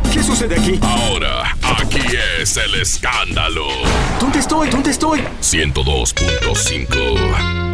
¿Qué sucede aquí? Ahora, aquí es el escándalo. ¿Dónde estoy? 102.5